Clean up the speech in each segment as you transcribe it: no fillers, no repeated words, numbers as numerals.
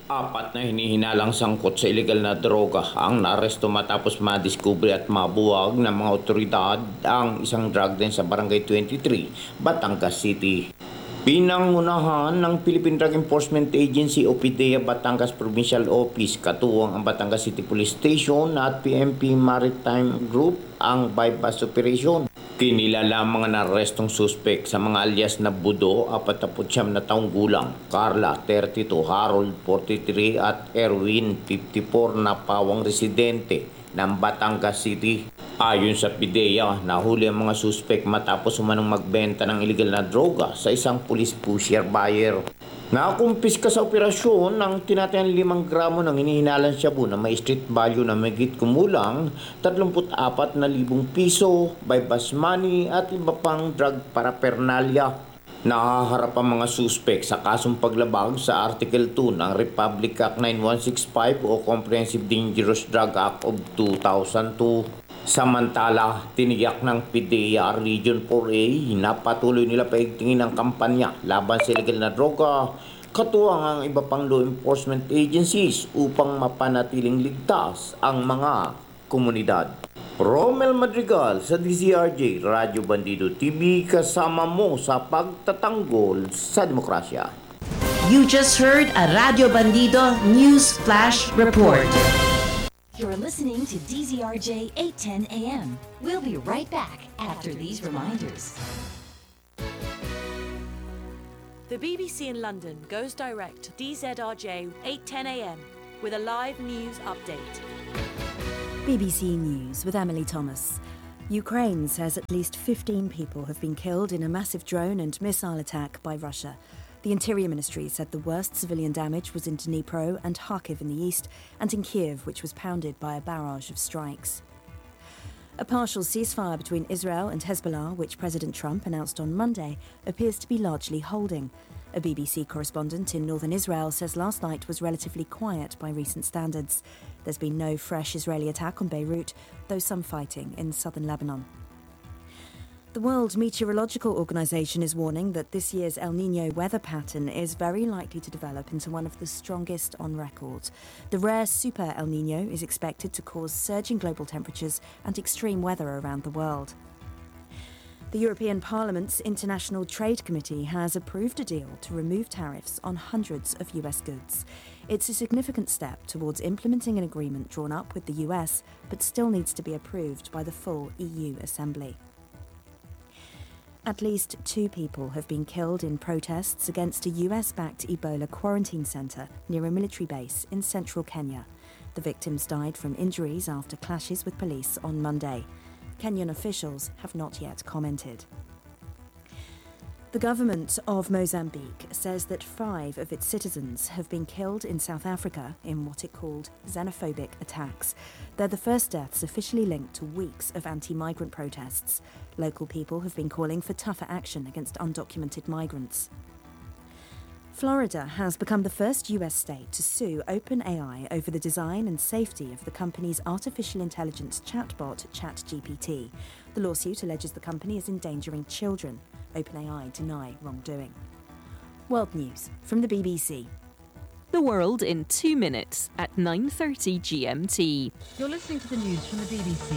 Apat na hinihinalang sangkot sa ilegal na droga ang naaresto matapos madiskubre at mabuwag ng mga otoridad ang isang drug den sa Barangay 23, Batangas City. Pinangunahan ng Philippine Drug Enforcement Agency o PDEA Batangas Provincial Office, katuwang ang Batangas City Police Station at PMP Maritime Group ang bypass operation. Kinilala ang mga narestong suspek sa mga alias na Budo, 49 na taong gulang, Carla, 32, Harold, 43 at Erwin, 54 na pawang residente ng Batangas City. Ayon sa PIDEA, nahuli ang mga suspek matapos umanong magbenta ng illegal na droga sa isang police pusher buyer. Nakumpiska sa operasyon ng tinatayang 5 gramo ng hinihinalang shabu na may street value na mahigit kumulang 34,000 piso, bypass money at iba pang drug paraphernalia. Nahaharap ang mga suspek sa kasong paglabag sa Article 2 ng Republic Act 9165 o Comprehensive Dangerous Drug Act of 2002. Samantala, tiniyak ng PDEA Region 4A na patuloy nila paigtingin ang kampanya laban sa illegal na droga, katuwang ang iba pang law enforcement agencies upang mapanatiling ligtas ang mga komunidad. Romel Madrigal sa DZRJ, Radyo Bandido TV, kasama mo sa pagtatanggol sa demokrasya. You just heard a Radio Bandido News Flash Report. You're listening to DZRJ 810 AM. We'll be right back after these reminders. The BBC in London goes direct to DZRJ 810 AM with a live news update. BBC News with Emily Thomas. Ukraine says at least 15 people have been killed in a massive drone and missile attack by Russia. The Interior Ministry said the worst civilian damage was in Dnipro and Kharkiv in the east, and in Kiev, which was pounded by a barrage of strikes. A partial ceasefire between Israel and Hezbollah, which President Trump announced on Monday, appears to be largely holding. A BBC correspondent in northern Israel says last night was relatively quiet by recent standards. There's been no fresh Israeli attack on Beirut, though some fighting in southern Lebanon. The World Meteorological Organization is warning that this year's El Niño weather pattern is very likely to develop into one of the strongest on record. The rare Super El Niño is expected to cause surging global temperatures and extreme weather around the world. The European Parliament's International Trade Committee has approved a deal to remove tariffs on hundreds of US goods. It's a significant step towards implementing an agreement drawn up with the US, but still needs to be approved by the full EU Assembly. At least 2 people have been killed in protests against a US-backed Ebola quarantine centre near a military base in central Kenya. The victims died from injuries after clashes with police on Monday. Kenyan officials have not yet commented. The government of Mozambique says that 5 of its citizens have been killed in South Africa in what it called xenophobic attacks. They're the first deaths officially linked to weeks of anti-migrant protests. Local people have been calling for tougher action against undocumented migrants. Florida has become the first US state to sue OpenAI over the design and safety of the company's artificial intelligence chatbot, ChatGPT. The lawsuit alleges the company is endangering children. OpenAI deny wrongdoing. World News from the BBC. The world in 2 minutes at 9:30 GMT. You're listening to the news from the BBC.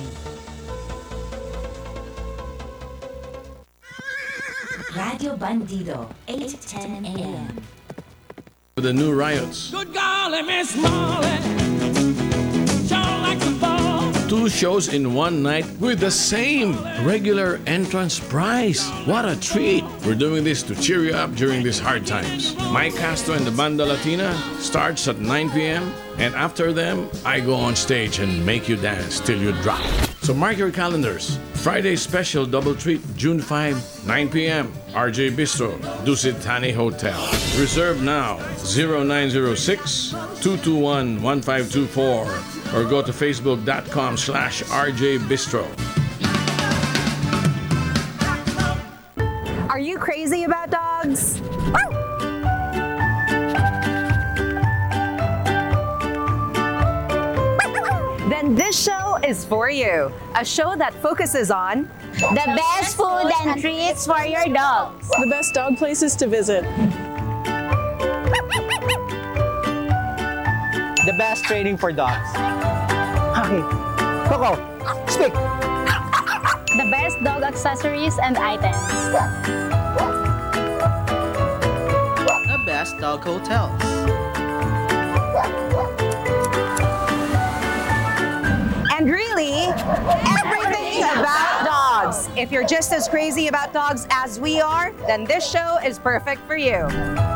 Radio Bandido 810 AM. The new riots. Good golly, Miss Molly. Sure like the ball. 2 shows in one night with the same regular entrance price. What a treat. We're doing this to cheer you up during these hard times. My Castro and the Banda Latina starts at 9 p.m. and after them, I go on stage and make you dance till you drop. So mark your calendars. Friday special double treat, June 5, 9 p.m. RJ Bistro, Dusit Thani Hotel. Reserve now, 0906-221-1524 or go to facebook.com/RJ Bistro. Are you crazy about dogs? Then this show is for you. A show that focuses on the best food and treats for your dogs, the best dog places to visit, the best training for dogs. Okay. Coco, speak. The best dog accessories and items. The best dog hotels. And really, everything about dogs. If you're just as crazy about dogs as we are, then this show is perfect for you.